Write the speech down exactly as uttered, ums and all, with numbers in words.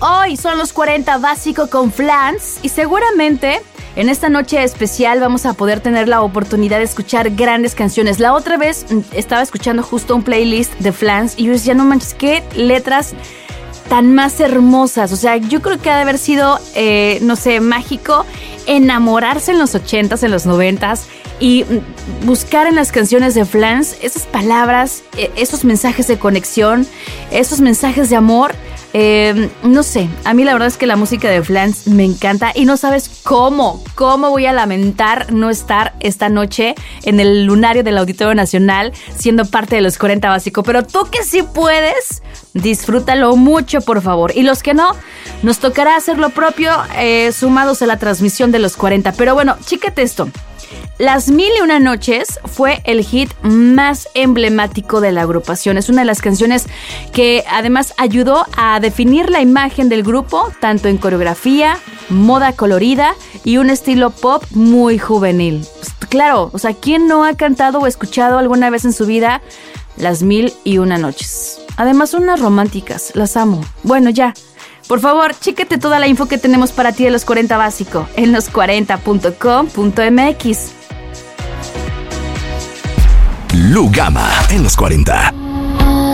Hoy son los cuarenta básico con Flans y seguramente en esta noche especial vamos a poder tener la oportunidad de escuchar grandes canciones. La otra vez estaba escuchando justo un playlist de Flans y yo decía, no manches, qué letras tan más hermosas. O sea, yo creo que ha de haber sido, eh, no sé, mágico enamorarse en los ochentas, en los noventas y buscar en las canciones de Flans esas palabras, esos mensajes de conexión, esos mensajes de amor. Eh, no sé, a mí la verdad es que la música de Flans me encanta y no sabes cómo, cómo voy a lamentar no estar esta noche en el lunario del Auditorio Nacional siendo parte de los cuarenta básico, pero tú que sí puedes, disfrútalo mucho, por favor. Y los que no, nos tocará hacer lo propio eh, sumados a la transmisión de los cuarenta. Pero bueno, chícate esto. Las Mil y Una Noches fue el hit más emblemático de la agrupación. Es una de las canciones que además ayudó a definir la imagen del grupo, tanto en coreografía, moda colorida y un estilo pop muy juvenil. Pues, claro, o sea, ¿quién no ha cantado o escuchado alguna vez en su vida Las Mil y Una Noches? Además, son unas románticas, las amo. Bueno, ya. Por favor, chéquete toda la info que tenemos para ti de los cuarenta básico en los cuarenta punto com punto m x. Lugama en los cuarenta.